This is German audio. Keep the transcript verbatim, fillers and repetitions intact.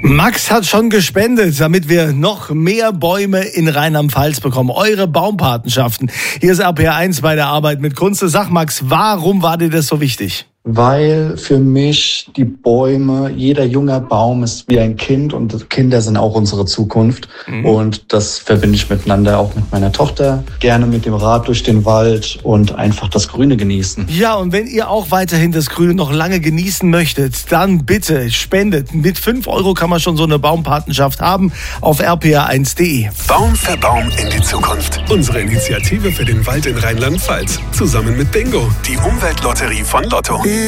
Max hat schon gespendet, damit wir noch mehr Bäume in Rheinland-Pfalz bekommen. Eure Baumpatenschaften. Hier ist R P R eins bei der Arbeit mit Kunze. Sag Max, warum war dir das so wichtig? Weil für mich die Bäume, jeder junger Baum ist wie ein Kind und Kinder sind auch unsere Zukunft. Mhm. Und das verbinde ich miteinander, auch mit meiner Tochter. Gerne mit dem Rad durch den Wald und einfach das Grüne genießen. Ja, und wenn ihr auch weiterhin das Grüne noch lange genießen möchtet, dann bitte spendet. Mit fünf Euro kann man schon so eine Baumpatenschaft haben auf r p r eins punkt d e. Baum für Baum in die Zukunft. Unsere Initiative für den Wald in Rheinland-Pfalz. Zusammen mit Bingo, die Umweltlotterie von Lotto.